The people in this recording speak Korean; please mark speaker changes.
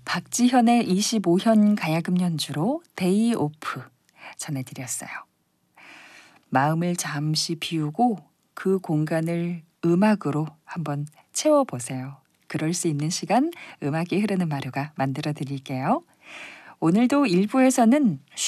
Speaker 1: 박지현의 25현 가야금 연주로 데이 오프 전해드렸어요. 마음을 잠시 비우고 그 공간을 음악으로 한번 채워보세요. 그럴 수 있는 시간 음악이 흐르는 마루가 만들어 드릴게요. 오늘도 1부에서는